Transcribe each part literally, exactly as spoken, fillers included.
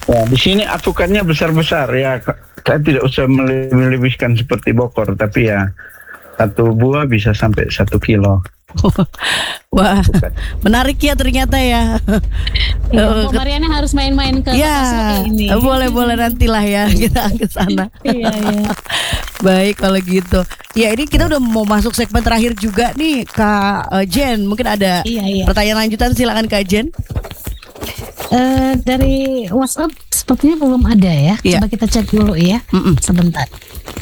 Ya, di sini atukannya besar-besar ya. Saya tidak usah melebihkan seperti Bogor, tapi ya satu buah bisa sampai satu kilo. Wah, menarik ya ternyata ya. Iya, Mbak Mariana harus main-main ke ya, ini. Boleh-boleh nantilah ya kita ke sana. Iya, iya. Baik kalau gitu. Ya ini kita udah mau masuk segmen terakhir juga nih Kak uh, Jen. Mungkin ada Iya, iya. pertanyaan lanjutan, silakan Kak Jen. Uh, dari WhatsApp sepertinya belum ada ya. Iya. Coba kita cek dulu ya. Mm-mm. Sebentar.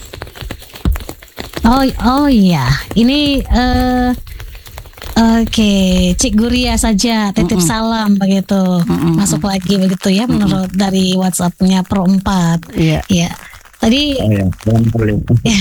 Oh, oh iya. Ini uh, oke, Cik Guria saja titip Mm-mm. salam begitu. Mm-mm. Masuk lagi begitu ya menurut dari WhatsApp-nya Pro empat. Iya. Iya. Tadi Oh, ya, boleh.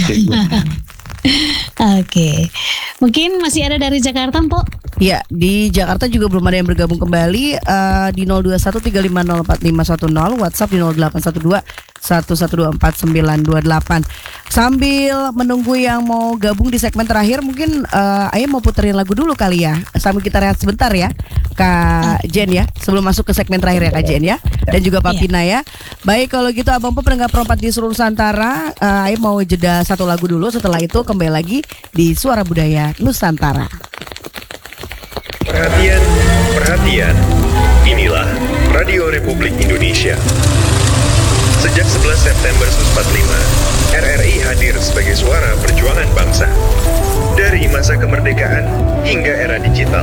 oke. Mungkin masih ada dari Jakarta, Mpok? Ya, di Jakarta juga belum ada yang bergabung kembali. uh, Di nol dua satu tiga lima nol empat lima satu nol, WhatsApp di nol delapan satu dua satu satu dua empat sembilan dua delapan. Sambil menunggu yang mau gabung di segmen terakhir, mungkin uh, Ayah mau puterin lagu dulu kali ya. Sambil kita rehat sebentar ya Kak Jen ya, sebelum masuk ke segmen terakhir ya Kak Jen ya. Dan juga Pak Iya. Pina ya. Baik kalau gitu Abang Po pendengar perempat di seluruh Nusantara, uh, Ayah mau jeda satu lagu dulu. Setelah itu kembali lagi di Suara Budaya Nusantara. Perhatian, perhatian. Inilah Radio Republik Indonesia. Sejak sebelas September seribu sembilan ratus empat puluh lima, R R I hadir sebagai suara perjuangan bangsa. Dari masa kemerdekaan hingga era digital.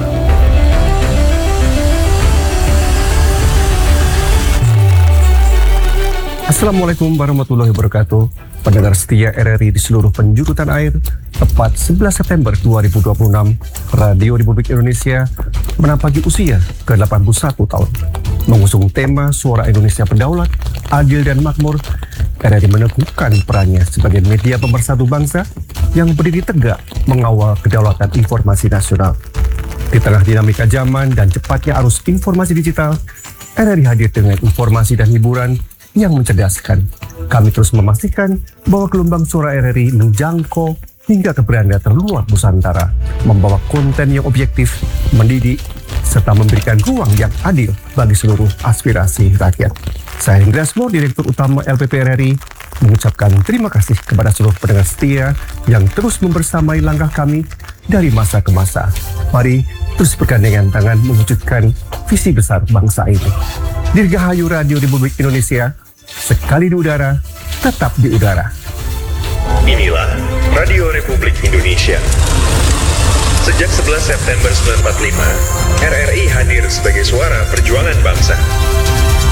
Assalamualaikum warahmatullahi wabarakatuh. Pendengar setia R R I di seluruh penjuru tanah air, tepat sebelas September dua ribu dua puluh enam, Radio Republik Indonesia menapaki usia ke delapan puluh satu tahun. Mengusung tema Suara Indonesia Berdaulat, Adil dan Makmur, R R I meneguhkan perannya sebagai media pemersatu bangsa yang berdiri tegak mengawal kedaulatan informasi nasional. Di tengah dinamika zaman dan cepatnya arus informasi digital, R R I hadir dengan informasi dan hiburan yang mencerdaskan. Kami terus memastikan bahwa gelombang suara R R I menjangkau hingga ke beranda terluar Nusantara, membawa konten yang objektif, mendidik, serta memberikan ruang yang adil bagi seluruh aspirasi rakyat. Saya Hendra Asmo, Direktur Utama L P P R R I, mengucapkan terima kasih kepada seluruh pendengar setia yang terus membersamai langkah kami dari masa ke masa. Mari terus bergandengan tangan mewujudkan visi besar bangsa ini. Dirgahayu Radio Republik Indonesia, sekali di udara, tetap di udara. Inilah Radio Republik Indonesia. Sejak sebelas September seribu sembilan ratus empat puluh lima, R R I hadir sebagai suara perjuangan bangsa.